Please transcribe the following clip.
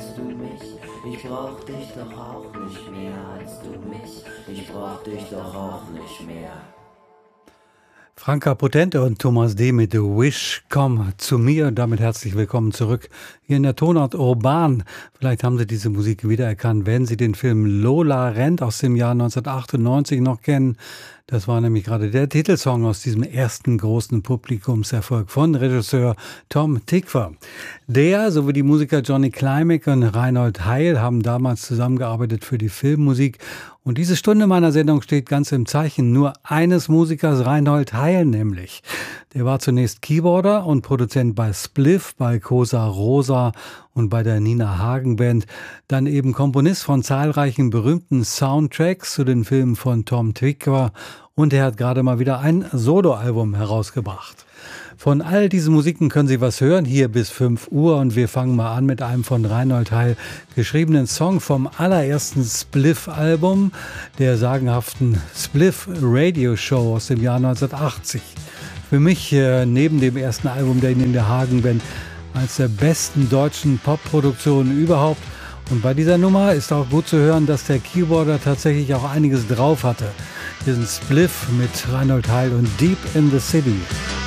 als du mich. Ich brauch dich doch auch nicht mehr als du mich. Ich brauch dich doch auch nicht mehr. Franka Potente und Thomas D. mit The Wish, komm zu mir. Und damit herzlich willkommen zurück hier in der Tonart Urban. Vielleicht haben Sie diese Musik wiedererkannt, wenn Sie den Film Lola rennt aus dem Jahr 1998 noch kennen. Das war nämlich gerade der Titelsong aus diesem ersten großen Publikumserfolg von Regisseur Tom Tykwer. Der sowie die Musiker Johnny Klimek und Reinhold Heil haben damals zusammengearbeitet für die Filmmusik. Und diese Stunde meiner Sendung steht ganz im Zeichen nur eines Musikers, Reinhold Heil nämlich. Der war zunächst Keyboarder und Produzent bei Spliff, bei Cosa Rosa und bei der Nina Hagen Band. Dann eben Komponist von zahlreichen berühmten Soundtracks zu den Filmen von Tom Tykwer. Und er hat gerade mal wieder ein Soloalbum herausgebracht. Von all diesen Musiken können Sie was hören, hier bis 5 Uhr. Und wir fangen mal an mit einem von Reinhold Heil geschriebenen Song vom allerersten Spliff-Album, der sagenhaften Spliff Radio Show aus dem Jahr 1980. Für mich neben dem ersten Album der Nina Hagen Band eines der besten deutschen Popproduktionen überhaupt. Und bei dieser Nummer ist auch gut zu hören, dass der Keyboarder tatsächlich auch einiges drauf hatte. Hier sind Spliff mit Reinhold Heil und Deep in the City.